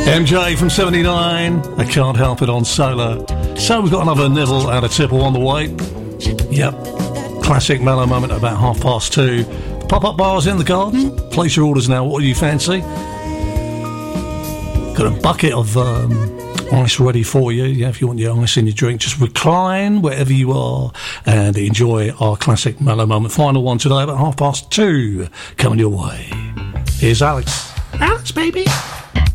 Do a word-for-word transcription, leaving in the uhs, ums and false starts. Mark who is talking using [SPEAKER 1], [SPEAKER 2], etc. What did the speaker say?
[SPEAKER 1] M J from seventy-nine, I Can't Help It on Solar. So we've got another Nibble and a Tipple on the way. Yep, classic mellow moment at about half past two. Pop-up bars in the garden. Place your orders now. What do you fancy? Got a bucket of um, ice ready for you. Yeah, if you want your ice in your drink, just recline wherever you are and enjoy our classic mellow moment. Final one today about half past two coming your way. Here's Alex. Alex, baby.